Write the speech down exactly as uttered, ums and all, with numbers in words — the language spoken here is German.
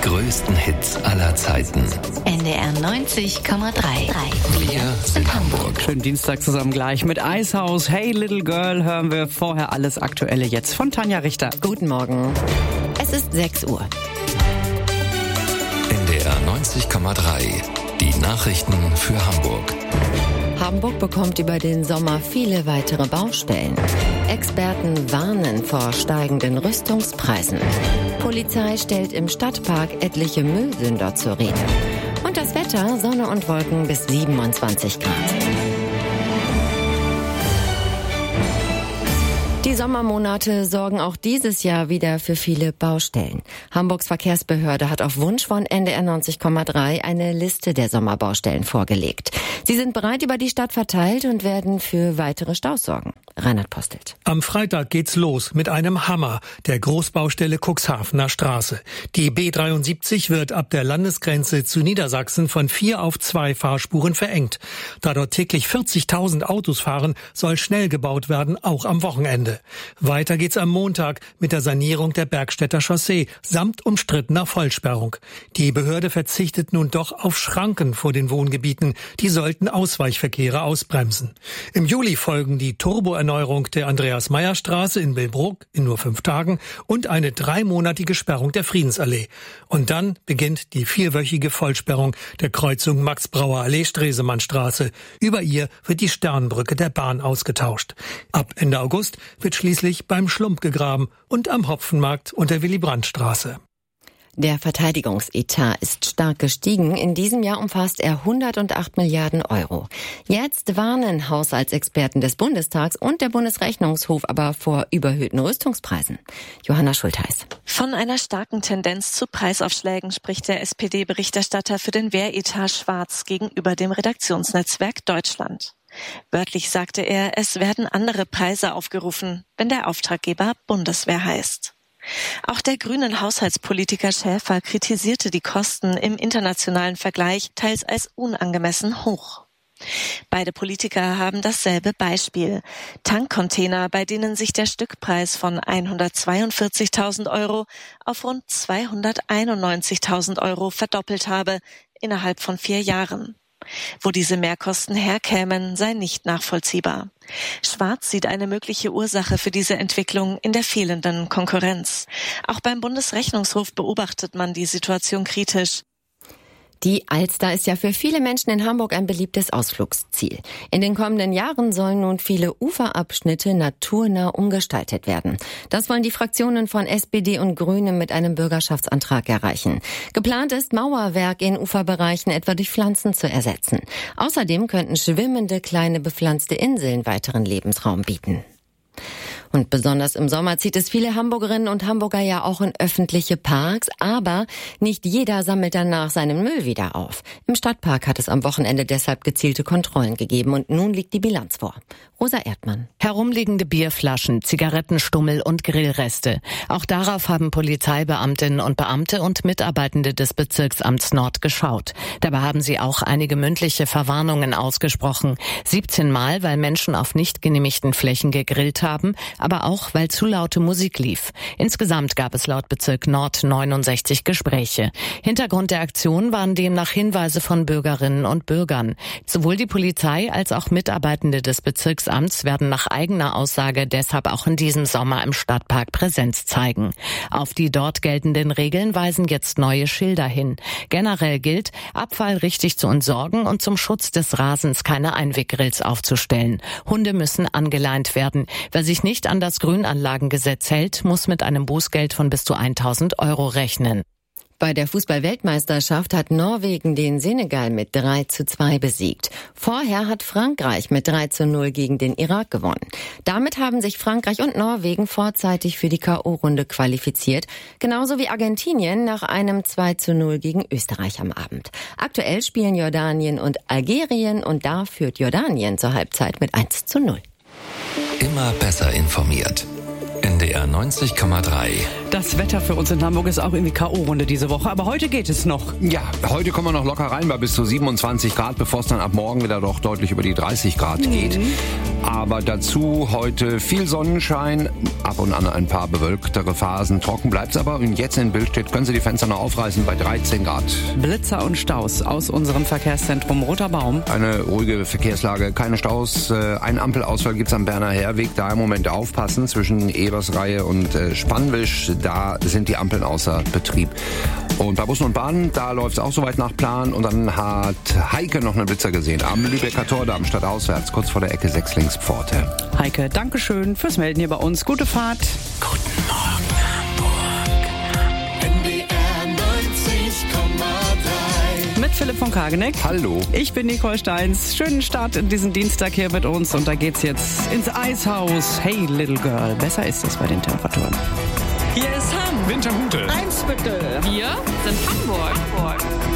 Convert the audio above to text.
größten Hits aller Zeiten. N D R neunzig Komma drei. Wir sind Hamburg. Schönen Dienstag zusammen gleich mit Eishaus. Hey Little Girl hören wir vorher alles Aktuelle jetzt von Tanja Richter. Guten Morgen. Es ist sechs Uhr. N D R neunzig Komma drei. Die Nachrichten für Hamburg. Hamburg bekommt über den Sommer viele weitere Baustellen. Experten warnen vor steigenden Rüstungspreisen. Polizei stellt im Stadtpark etliche Müllsünder zur Rede. Und das Wetter, Sonne und Wolken bis siebenundzwanzig Grad. Die Sommermonate sorgen auch dieses Jahr wieder für viele Baustellen. Hamburgs Verkehrsbehörde hat auf Wunsch von N D R neunzig Komma drei eine Liste der Sommerbaustellen vorgelegt. Sie sind breit über die Stadt verteilt und werden für weitere Staus sorgen. Reinhard Postelt. Am Freitag geht's los mit einem Hammer, der Großbaustelle Cuxhavener Straße. Die B dreiundsiebzig wird ab der Landesgrenze zu Niedersachsen von vier auf zwei Fahrspuren verengt. Da dort täglich vierzigtausend Autos fahren, soll schnell gebaut werden, auch am Wochenende. Weiter geht's am Montag mit der Sanierung der Bergstädter Chaussee samt umstrittener Vollsperrung. Die Behörde verzichtet nun doch auf Schranken vor den Wohngebieten. Die sollten Ausweichverkehre ausbremsen. Im Juli folgen die Turboerneuerung der Andreas-Meyer-Straße in Billbrook in nur fünf Tagen und eine dreimonatige Sperrung der Friedensallee. Und dann beginnt die vierwöchige Vollsperrung der Kreuzung Max-Brauer-Allee-Stresemannstraße. Über ihr wird die Sternbrücke der Bahn ausgetauscht. Ab Ende August wird schließlich beim Schlump gegraben und am Hopfenmarkt und der Willy-Brandt-Straße. Der Verteidigungsetat ist stark gestiegen. In diesem Jahr umfasst er hundertacht Milliarden Euro. Jetzt warnen Haushaltsexperten des Bundestags und der Bundesrechnungshof aber vor überhöhten Rüstungspreisen. Johanna Schultheiß. Von einer starken Tendenz zu Preisaufschlägen spricht der S P D-Berichterstatter für den Wehretat Schwarz gegenüber dem Redaktionsnetzwerk Deutschland. Wörtlich sagte er, es werden andere Preise aufgerufen, wenn der Auftraggeber Bundeswehr heißt. Auch der grünen Haushaltspolitiker Schäfer kritisierte die Kosten im internationalen Vergleich teils als unangemessen hoch. Beide Politiker haben dasselbe Beispiel. Tankcontainer, bei denen sich der Stückpreis von hundertzweiundvierzigtausend Euro auf rund zweihunderteinundneunzigtausend Euro verdoppelt habe innerhalb von vier Jahren. Wo diese Mehrkosten herkämen, sei nicht nachvollziehbar. Schwarz sieht eine mögliche Ursache für diese Entwicklung in der fehlenden Konkurrenz. Auch beim Bundesrechnungshof beobachtet man die Situation kritisch. Die Alster ist ja für viele Menschen in Hamburg ein beliebtes Ausflugsziel. In den kommenden Jahren sollen nun viele Uferabschnitte naturnah umgestaltet werden. Das wollen die Fraktionen von S P D und Grünen mit einem Bürgerschaftsantrag erreichen. Geplant ist, Mauerwerk in Uferbereichen etwa durch Pflanzen zu ersetzen. Außerdem könnten schwimmende kleine bepflanzte Inseln weiteren Lebensraum bieten. Und besonders im Sommer zieht es viele Hamburgerinnen und Hamburger ja auch in öffentliche Parks, aber nicht jeder sammelt danach seinen Müll wieder auf. Im Stadtpark hat es am Wochenende deshalb gezielte Kontrollen gegeben und nun liegt die Bilanz vor. Rosa Erdmann. Herumliegende Bierflaschen, Zigarettenstummel und Grillreste. Auch darauf haben Polizeibeamtinnen und Beamte und Mitarbeitende des Bezirksamts Nord geschaut. Dabei haben sie auch einige mündliche Verwarnungen ausgesprochen. siebzehn Mal, weil Menschen auf nicht genehmigten Flächen gegrillt haben, aber auch, weil zu laute Musik lief. Insgesamt gab es laut Bezirk Nord neunundsechzig Gespräche. Hintergrund der Aktion waren demnach Hinweise von Bürgerinnen und Bürgern. Sowohl die Polizei als auch Mitarbeitende des Bezirksamts werden nach eigener Aussage deshalb auch in diesem Sommer im Stadtpark Präsenz zeigen. Auf die dort geltenden Regeln weisen jetzt neue Schilder hin. Generell gilt, Abfall richtig zu entsorgen und zum Schutz des Rasens keine Einweggrills aufzustellen. Hunde müssen angeleint werden. Wer sich nicht an das Grünanlagengesetz hält, muss mit einem Bußgeld von bis zu tausend Euro rechnen. Bei der Fußball-Weltmeisterschaft hat Norwegen den Senegal mit drei zu zwei besiegt. Vorher hat Frankreich mit drei zu null gegen den Irak gewonnen. Damit haben sich Frankreich und Norwegen vorzeitig für die K O-Runde qualifiziert, genauso wie Argentinien nach einem zwei zu null gegen Österreich am Abend. Aktuell spielen Jordanien und Algerien und da führt Jordanien zur Halbzeit mit eins zu null. Immer besser informiert. N D R neunzig Komma drei. Das Wetter für uns in Hamburg ist auch irgendwie K O-Runde diese Woche, aber heute geht es noch. Ja, heute kommen wir noch locker rein bei bis zu siebenundzwanzig Grad, bevor es dann ab morgen wieder doch deutlich über die dreißig Grad geht. Mhm. Aber dazu heute viel Sonnenschein, ab und an ein paar bewölktere Phasen. Trocken bleibt's aber. Und jetzt in Bild steht, können Sie die Fenster noch aufreißen bei dreizehn Grad. Blitzer und Staus aus unserem Verkehrszentrum Roter Baum. Eine ruhige Verkehrslage, keine Staus. Ein Ampelausfall gibt's am Berner Heerweg. Da im Moment aufpassen zwischen Ebersreihe und Spannwisch. Da sind die Ampeln außer Betrieb. Und bei Bussen und Bahnen, da läuft's auch soweit nach Plan. Und dann hat Heike noch einen Blitzer gesehen am Lübecker Tordamm stadtauswärts, kurz vor der Ecke sechs links Pforte. Heike, danke schön fürs Melden hier bei uns. Gute Fahrt. Guten Morgen Hamburg. N D R neunzig Komma drei. Mit Philipp von Kageneck. Hallo. Ich bin Nicole Steins. Schönen Start in diesen Dienstag hier mit uns. Und da geht's jetzt ins Eishaus. Hey, Little Girl. Besser ist es bei den Temperaturen. Hier ist Hamm. Winterhude. Eimsbüttel. Wir sind Hamburg. Hamburg.